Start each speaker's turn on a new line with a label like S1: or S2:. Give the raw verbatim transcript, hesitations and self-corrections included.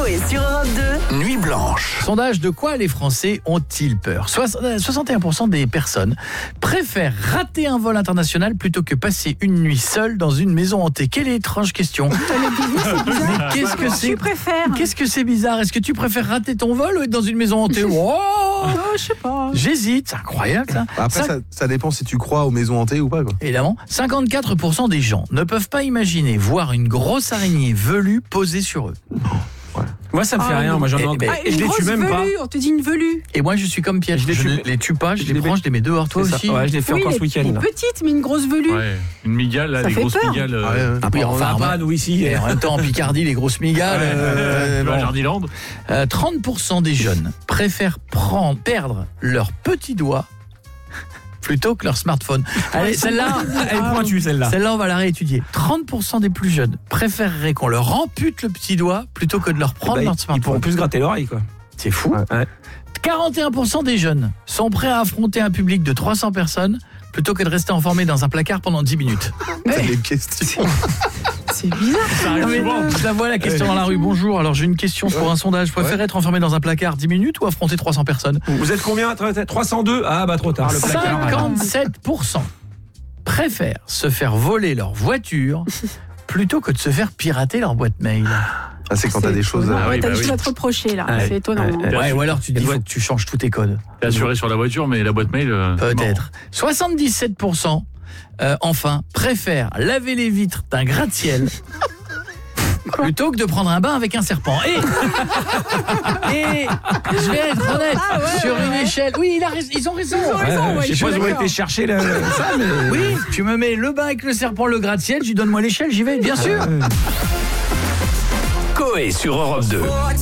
S1: Coé sur Europe deux.
S2: Nuit blanche.
S3: Sondage, de quoi les Français ont-ils peur ? soixante et un pour cent des personnes préfèrent rater un vol international plutôt que passer une nuit seule dans une maison hantée. Quelle étrange question. Mais qu'est-ce que c'est ?
S4: Tu préfères
S3: Qu'est-ce que c'est bizarre ? Est-ce que tu préfères rater ton vol ou être dans une maison hantée ? Oh,
S4: Oh, je sais pas.
S3: j'hésite, c'est incroyable ça.
S5: Après,
S3: Cinq-
S5: ça, ça dépend si tu crois aux maisons hantées ou pas, quoi.
S3: Évidemment, cinquante-quatre pour cent des gens ne peuvent pas imaginer voir une grosse araignée velue posée sur eux.
S6: Moi, ça me fait
S4: Ah,
S6: rien. Moi, j'en ai
S3: eh,
S6: encore.
S3: eh,
S4: Ah,
S6: Et je
S4: une
S6: les
S4: grosse
S6: tue même pas.
S4: velue, on te dit une velue.
S3: Et moi je suis comme Pierre, je,
S6: Je les
S3: je
S6: tue-
S3: ne les tue pas, je,
S6: je
S3: les
S6: les
S3: prends, je les mets dehors. Toi
S6: C'est ça.
S3: aussi
S6: Ouais, je l'ai fait
S4: Oui,
S6: encore
S4: les,
S6: ce week-end.
S4: les
S6: là.
S4: petites, mais une grosse velue.
S7: Ouais, une migale, là,
S4: Ça
S7: les
S4: fait
S7: grosses
S4: peur.
S7: migales.
S5: Ouais,
S7: euh,
S5: ouais.
S6: Après,
S3: Oui,
S6: on
S3: enfin,
S6: en a pas,
S3: ouais.
S6: nous, ici.
S3: Et en même temps en Picardie, les grosses migales.
S7: Ouais,
S3: euh,
S7: tu vas à
S3: bon.
S7: Jardiland.
S3: Euh, trente pour cent des jeunes préfèrent prendre, perdre leur petit doigt plutôt que leur smartphone. Allez, celle-là,
S6: Elle est pointue, celle-là.
S3: celle-là, on va la réétudier. trente pour cent des plus jeunes préféreraient qu'on leur ampute le petit doigt plutôt que de leur prendre
S6: Bah,
S3: leur
S6: ils- Ils
S3: smartphone.
S6: pourront plus se gratter l'oreille, quoi.
S3: C'est fou.
S5: Ouais.
S6: Ouais.
S3: quarante et un pour cent des jeunes sont prêts à affronter un public de trois cents personnes plutôt que de rester enfermés dans un placard pendant dix minutes.
S5: T'as des questions.
S4: C'est bizarre.
S7: Ça
S3: Non,
S7: arrive
S3: mais
S7: souvent.
S3: je la vois la question dans la rue. Bonjour, alors j'ai une question pour un sondage. Je préfère être enfermé dans un placard dix minutes ou affronter trois cents personnes ?
S6: Vous êtes combien ? trois cent deux ? Ah, bah, trop tard. Le placard.
S3: cinquante-sept pour cent préfèrent se faire voler leur voiture plutôt que de se faire pirater leur boîte mail.
S5: Ah, c'est quand t'as
S4: C'est
S5: des choses
S4: étonnant.
S5: à...
S7: Ah oui,
S4: Ouais, t'as
S7: bah
S4: des
S7: oui.
S4: choses à te reprocher là.
S6: Ouais,
S4: C'est étonnant.
S6: ouais, ouais.
S3: Ouais, ou alors tu dis
S6: Elle
S3: faut
S6: doit-
S3: que tu changes tous tes codes.
S7: T'es assuré sur la voiture, mais la boîte mail. euh,
S3: Peut-être. soixante-dix-sept pour cent euh, enfin préfèrent laver les vitres d'un gratte-ciel plutôt que de prendre un bain avec un serpent. Et, et je vais être honnête,
S4: Ah ouais,
S3: sur
S4: ouais,
S3: une
S4: ouais.
S3: échelle, oui, il a rais- ils ont raison.
S4: Ils ont raison.
S6: Ouais,
S4: ouais,
S6: je
S4: je
S6: sais
S4: suis
S6: pas où a
S4: d'accord.
S6: été chercher le- ça, mais.
S3: Oui, tu me mets le bain avec le serpent, le gratte-ciel, tu donnes-moi l'échelle, j'y vais, bien sûr.
S2: Coé sur Europe deux.